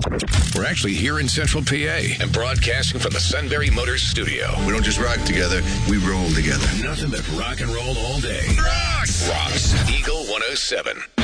We're actually here in Central PA and broadcasting from the Sunbury Motors studio. We don't just rock together, we roll together. Nothing but rock and roll all day. Rocks! Eagle 107.